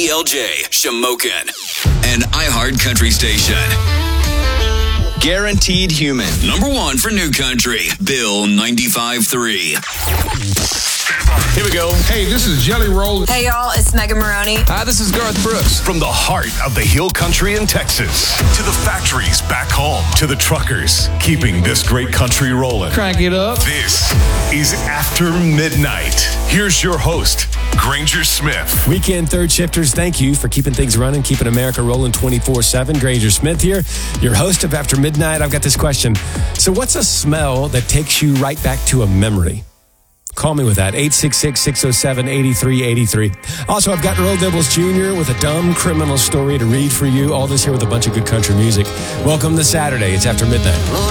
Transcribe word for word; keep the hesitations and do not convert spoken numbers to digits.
L J, Shamokin, an iHeart Country station. Guaranteed Human. Number one for New Country, Bill ninety-five three. Here we go. Hey, this is Jelly Roll. Hey, y'all, it's Megan Maroney. Hi, this is Garth Brooks. From the heart of the Hill Country in Texas to the factories back home to the truckers, keeping this great country rolling. Crank it up. This is After Midnight. Here's your host, Granger Smith. Weekend third shifters, thank you for keeping things running, keeping America rolling twenty-four seven. Granger Smith here, your host of After Midnight. I've got this question. So what's a smell that takes you right back to a memory? Call me with that, eight six six, six oh seven, eight three eight three. Also, I've got Earl Dibbles Junior with a dumb criminal story to read for you. All this here with a bunch of good country music. Welcome to Saturday. It's After Midnight.